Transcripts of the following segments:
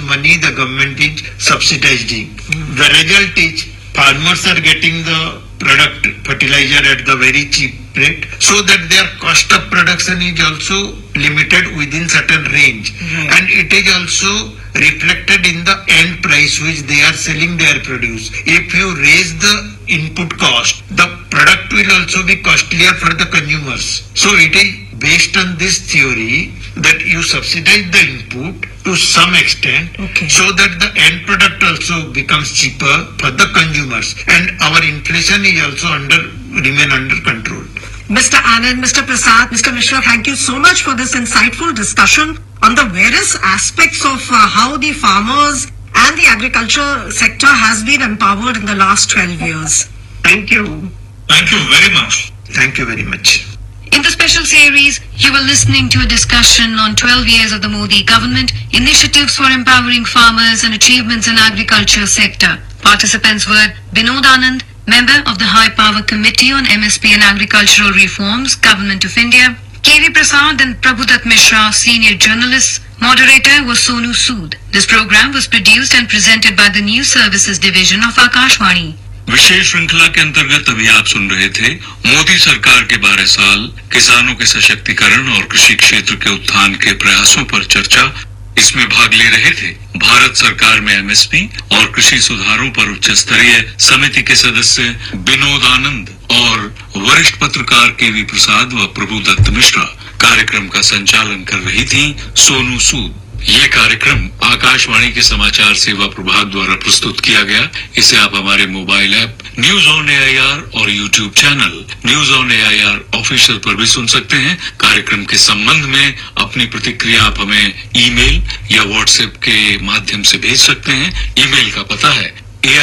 money the government is subsidizing. The result is farmers are getting the product fertilizer at the very cheap rate, so that their cost of production is also limited within certain range, and it is also reflected in the end price which they are selling their produce. If you raise the input cost, the product will also be costlier for the consumers. So it is based on this theory that you subsidize the input to some extent, so that the end product also becomes cheaper for the consumers, and our inflation is also remain under control. Mr. Anand, Mr. Prasad, Mr. Mishra, thank you so much for this insightful discussion on the various aspects of how the farmers and the agriculture sector has been empowered in the last 12 years. Thank you. Thank you very much. Thank you very much. In the special series, you were listening to a discussion on 12 years of the Modi government, initiatives for empowering farmers and achievements in agriculture sector. Participants were Binod Anand, member of the High Power Committee on MSP and Agricultural Reforms, Government of India; K.V. Prasad and Prabhudat Mishra, senior journalists. Moderator was Sonu Sood. This program was produced and presented by the News Services Division of Akashvani. विशेष श्रृंखला के अंतर्गत अभी आप सुन रहे थे मोदी सरकार के 12 साल, किसानों के सशक्तिकरण और कृषि क्षेत्र के उत्थान के प्रयासों पर चर्चा। इसमें भाग ले रहे थे भारत सरकार में एमएसपी और कृषि सुधारों पर उच्च स्तरीय समिति के सदस्य विनोद आनंद और वरिष्ठ पत्रकार के.वी. प्रसाद व प्रभुदत्त मिश्रा। कार्यक्रम का संचालन कर रही थी सोनू सूद। ये कार्यक्रम आकाशवाणी के समाचार सेवा प्रभाग द्वारा प्रस्तुत किया गया। इसे आप हमारे mobile app news on AIR और YouTube channel news on AIR official पर भी सुन सकते हैं। कार्यक्रम के संबंध में अपनी प्रतिक्रिया आप हमें ईमेल या व्हाट्सएप के माध्यम से भेज सकते हैं। ईमेल का पता है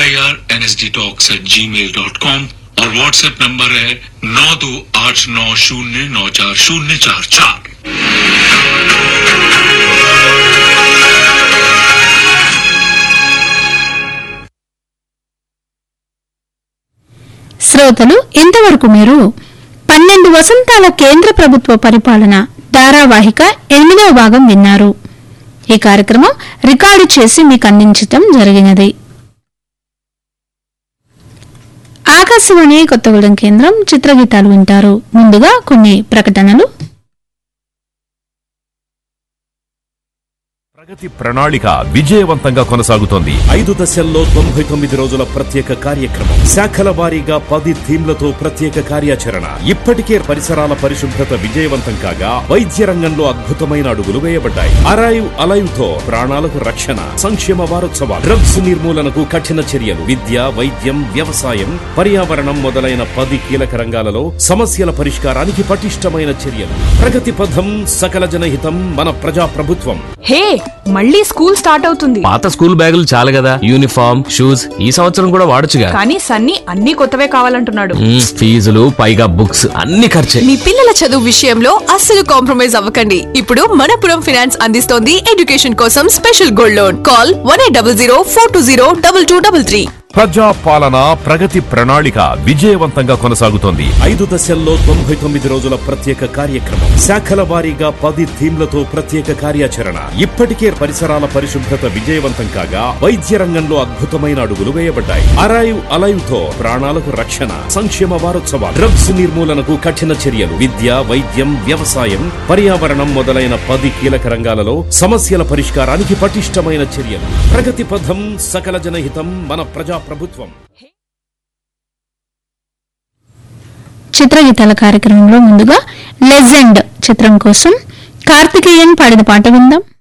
airnsdtalks@gmail.com और व्हाट्सएप नंबर है 9289094044। శ్రోతలు, ఇంతవరకు మీరు 12 వసంతాల కేంద్ర ప్రభుత్వ పరిపాలన ధారావాహిక 8వ భాగం విన్నారు. ఈ కార్యక్రమం రికార్డు చేసి మీకు అందించడం జరిగినది. ఆకాశవాణి కొత్తగూడెం కేంద్రం చిత్రగీతాలు వింటారు. ముందుగా కొన్ని ప్రకటనలు. ప్రగతి ప్రణాళిక విజయవంతంగా కొనసాగుతోంది. 5 దశల్లో 99 రోజుల ప్రత్యేక కార్యక్రమం, శాఖల వారీగా 10 థీమ్లతో ప్రత్యేక కార్యాచరణ. ఇప్పటికే పరిసరాల పరిశుభ్రత విజయవంతం కాగా వైద్య రంగంలో అద్భుతమైన అడుగులు వేయబడ్డాయి. అరైవ్ అలైవ్ తో ప్రాణాలకు రక్షణ. సంక్షేమ వారోత్సవాలు, డ్రగ్స్ నిర్మూలనకు కఠిన చర్యలు, విద్య, వైద్యం, వ్యవసాయం, పర్యావరణం మొదలైన 10 కీలక రంగాలలో సమస్యల పరిష్కారానికి పటిష్టమైన చర్యలు. ప్రగతి పథం, సకల జనహితం, మన ప్రజా ప్రభుత్వం. హే, మళ్ళీ స్కూల్ స్టార్ట్ అవుతుంది. పాత స్కూల్ బ్యాగులు చాలు కదా, యూనిఫామ్, షూస్ ఈ సంవత్సరం కూడా వాడొచ్చుగా. కానీ సన్నీ అన్ని కొత్తవే కావాలంటున్నాడు. ఫీజులు పైగా బుక్స్ అన్ని ఖర్చే. మీ పిల్లల చదువు విషయంలో అస్సలు కాంప్రమైజ్ అవ్వకండి. ఇప్పుడు మనపురం ఫైనాన్స్ అందిస్తోంది ఎడ్యుకేషన్ కోసం స్పెషల్ గోల్డ్ లోన్. కాల్ 1800 420 2233. ప్రజా పాలన ప్రగతి ప్రణాళిక విజయవంతంగా కొనసాగుతోంది. 5 దశల్లో 99 రోజుల ప్రత్యేక కార్యక్రమం, శాఖల వారీగా 10 థీమ్లతో ప్రత్యేక కార్యాచరణ. ఇప్పటికే పరిసరాల పరిశుభ్రత విజయవంతం కాగా వైద్య రంగంలో అద్భుతమైన అడుగులు వేయబడ్డాయి. అరైవ్ అలైవ్ తో ప్రాణాలకు రక్షణ. సంక్షేమ వారోత్సవాలు, డ్రగ్స్ నిర్మూలనకు కఠిన చర్యలు, విద్య, వైద్యం, వ్యవసాయం, పర్యావరణం మొదలైన 10 కీలక రంగాలలో సమస్యల పరిష్కారానికి పటిష్టమైన చర్యలు. ప్రగతి పథం, సకల జనహితం, మన ప్రజా ప్రభుత్వం. చిత్రగీతాల కార్యక్రమంలో ముందుగా లెజెండ్ చిత్రం కోసం కార్తికేయన్ పాడిన పాట విందాం.